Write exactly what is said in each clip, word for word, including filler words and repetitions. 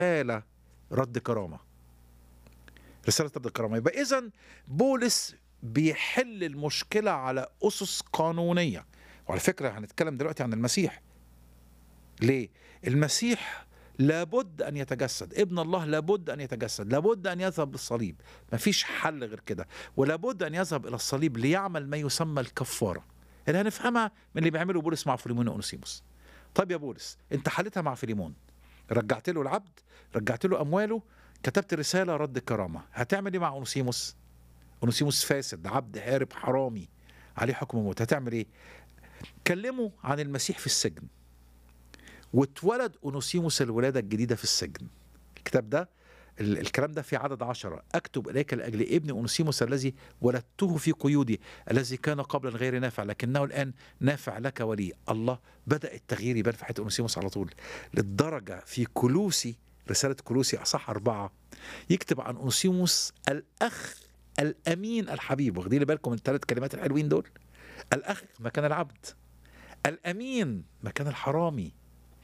رسالة رد كرامة، رسالة رد كرامة. يبقى إذن بولس بيحل المشكلة على أسس قانونية. وعلى فكرة هنتكلم دلوقتي عن المسيح. ليه؟ المسيح لابد أن يتجسد، ابن الله لابد أن يتجسد، لابد أن يذهب للصليب، مفيش حل غير كده، ولابد أن يذهب إلى الصليب ليعمل ما يسمى الكفارة اللي هنفهمها من اللي بيعمله بولس مع فيليمون وأونسيموس. طيب يا بولس، أنت حلتها مع فيليمون، رجعت له العبد، رجعت له أمواله، كتبت رسالة رد كرامة، هتعمل إيه مع أونسيموس؟ أونسيموس فاسد، عبد هارب حرامي عليه حكم موت، هتعمل إيه؟ كلموا عن المسيح في السجن، واتولد أونسيموس الولادة الجديدة في السجن. الكتاب ده ال- الكلام ده في عدد عشرة: أكتب إليك لأجل ابن أونسيموس الذي ولدته في قيودي، الذي كان قبلا غير نافع لكنه الآن نافع لك ولي. الله، بدأ التغيير يبان في حياة أونسيموس على طول، للدرجة في كولوسي، رسالة كولوسي أصح أربعة، يكتب عن أونسيموس الأخ الأمين الحبيب. واخدين بالكم من الثلاث كلمات الحلوين دول؟ الأخ مكان العبد، الأمين مكان الحرامي،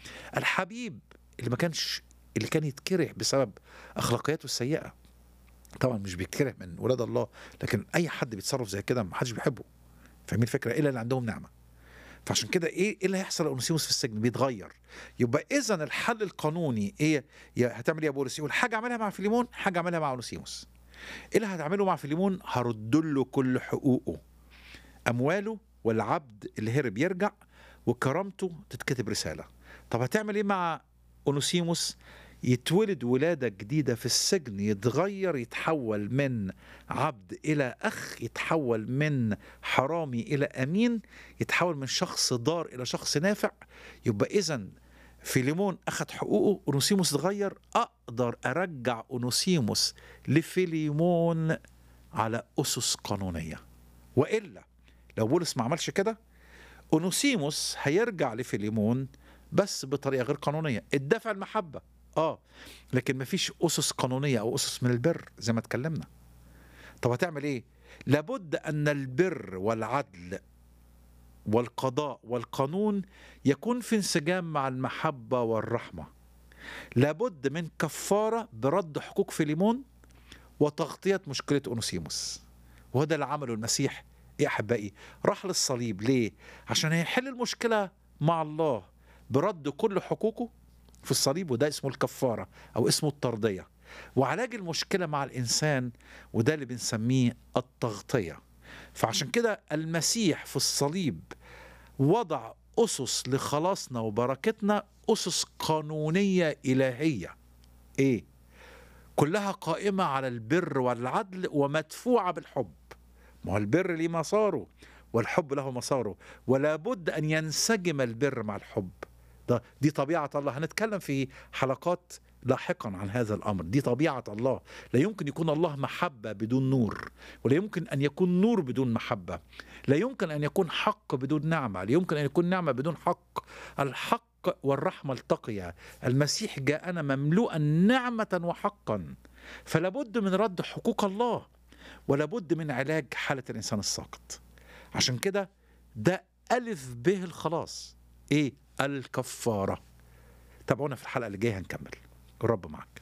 الحبيب اللي ما كانش اللي كان يتكره بسبب اخلاقياته السيئه. طبعا مش بيتكره من ولاد الله، لكن اي حد بيتصرف زي كده ما حدش بيحبه. فاهمين الفكره؟ الا اللي عندهم نعمه. فعشان كده ايه ايه اللي هيحصل لأونسيموس في السجن؟ بيتغير. يبقى اذا الحل القانوني ايه؟ يا هتعمل ايه يا بولس؟ يقول حاجه اعملها مع فيليمون، حاجه اعملها مع أونسيموس. ايه اللي هتعمله مع فيليمون؟ هرد له كل حقوقه، امواله، والعبد اللي هرب يرجع، وكرامته تتكتب رساله. طب هتعمل ايه مع أونسيموس؟ يتولد ولادة جديدة في السجن، يتغير، يتحول من عبد إلى أخ، يتحول من حرامي إلى أمين، يتحول من شخص ضار إلى شخص نافع. يبقى إذن فيليمون أخذ حقوقه، أونسيموس اتغير، أقدر أرجع أونسيموس لفيليمون على أسس قانونية. وإلا لو بولس ما عملش كده، أونسيموس هيرجع لفيليمون بس بطريقة غير قانونية، الدافع المحبة اه، لكن مفيش أسس قانونية أو أسس من البر زي ما اتكلمنا. طب هتعمل ايه؟ لابد أن البر والعدل والقضاء والقانون يكون في انسجام مع المحبة والرحمة. لابد من كفارة برد حقوق فيليمون وتغطية مشكلة أونسيموس. وهذا اللي عمله المسيح يا أحبائي، راح للصليب. ليه؟ عشان هيحل المشكلة مع الله برد كل حقوقه في الصليب، وده اسمه الكفارة أو اسمه الترضية. وعلاج المشكلة مع الإنسان، وده اللي بنسميه التغطية. فعشان كده المسيح في الصليب وضع أسس لخلاصنا وبركتنا، أسس قانونية إلهية. إيه؟ كلها قائمة على البر والعدل ومدفوعة بالحب. ما هو البر ليه مساره والحب له مساره، ولا بد أن ينسجم البر مع الحب. ده دي طبيعة الله. هنتكلم في حلقات لاحقا عن هذا الأمر. دي طبيعة الله. لا يمكن يكون الله محبة بدون نور، ولا يمكن أن يكون نور بدون محبة، لا يمكن أن يكون حق بدون نعمة، لا يمكن أن يكون نعمة بدون حق. الحق والرحمة التقيا. المسيح جاءنا مملوءا نعمة وحقا، فلا بد من رد حقوق الله، ولا بد من علاج حالة الإنسان الساقط. عشان كده ده ألف به الخلاص. إيه؟ الكفارة. تابعونا في الحلقة اللي جاية هنكمل. الرب معك.